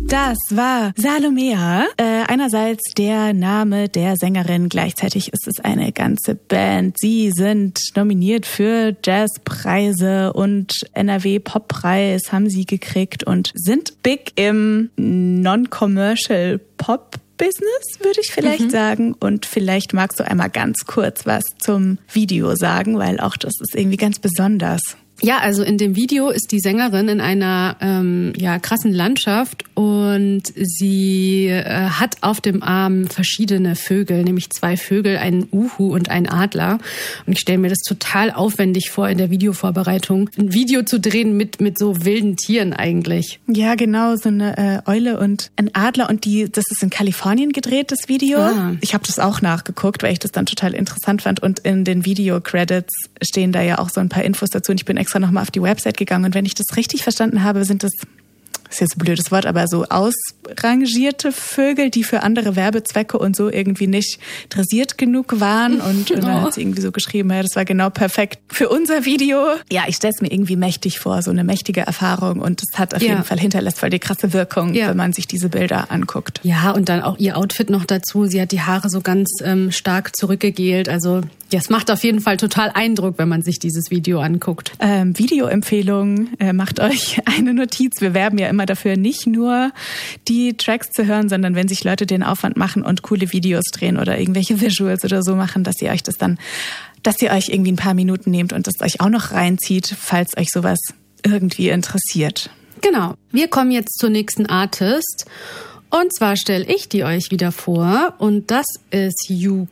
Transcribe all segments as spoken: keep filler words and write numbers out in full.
Das war Salomea, äh, einerseits der Name der Sängerin, gleichzeitig ist es eine ganze Band. Sie sind nominiert für Jazzpreise und N R W Poppreis haben sie gekriegt und sind big im Non-Commercial Pop Business, würde ich vielleicht mhm. sagen. Und vielleicht magst du einmal ganz kurz was zum Video sagen, weil auch das ist irgendwie ganz besonders. Ja, also in dem Video ist die Sängerin in einer ähm, ja krassen Landschaft und sie äh, hat auf dem Arm verschiedene Vögel, nämlich zwei Vögel, einen Uhu und einen Adler. Und ich stelle mir das total aufwendig vor, in der Videovorbereitung ein Video zu drehen mit mit so wilden Tieren eigentlich. Ja, genau, so eine äh, Eule und ein Adler und die, das ist in Kalifornien gedreht, das Video. Ah. Ich habe das auch nachgeguckt, weil ich das dann total interessant fand und in den Video-Credits stehen da ja auch so ein paar Infos dazu und ich bin extra nochmal auf die Website gegangen und wenn ich das richtig verstanden habe, sind das, das ist jetzt ein blödes Wort, aber so ausrangierte Vögel, die für andere Werbezwecke und so irgendwie nicht dressiert genug waren und, und dann hat sie irgendwie so geschrieben, ja, das war genau perfekt für unser Video. Ja, ich stelle es mir irgendwie mächtig vor, so eine mächtige Erfahrung und es hat auf ja. jeden Fall hinterlässt voll die krasse Wirkung, ja. wenn man sich diese Bilder anguckt. Ja, und dann auch ihr Outfit noch dazu. Sie hat die Haare so ganz ähm, stark zurückgegelt, also ja, es macht auf jeden Fall total Eindruck, wenn man sich dieses Video anguckt. Ähm, Videoempfehlung, äh, macht euch eine Notiz. Wir werben ja immer dafür, nicht nur die Tracks zu hören, sondern wenn sich Leute den Aufwand machen und coole Videos drehen oder irgendwelche Visuals oder so machen, dass ihr euch das dann, dass ihr euch irgendwie ein paar Minuten nehmt und das euch auch noch reinzieht, falls euch sowas irgendwie interessiert. Genau. Wir kommen jetzt zur nächsten Artist. Und zwar stelle ich die euch wieder vor und das ist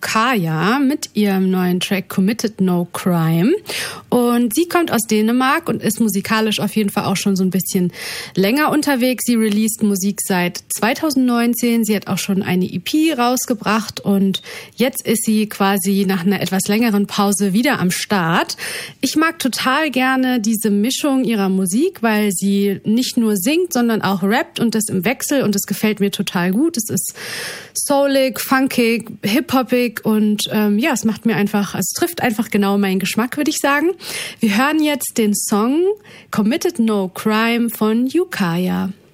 Ukiah mit ihrem neuen Track Committed No Crime und sie kommt aus Dänemark und ist musikalisch auf jeden Fall auch schon so ein bisschen länger unterwegs. Sie released Musik seit zwanzig neunzehn, sie hat auch schon eine E P rausgebracht und jetzt ist sie quasi nach einer etwas längeren Pause wieder am Start. Ich mag total gerne diese Mischung ihrer Musik, weil sie nicht nur singt, sondern auch rappt und das im Wechsel und das gefällt mir total gut. Es ist soulig, funkig, hip-hopig und ähm, ja, es macht mir einfach, es trifft einfach genau meinen Geschmack, würde ich sagen. Wir hören jetzt den Song Committed No Crime von Ukiah.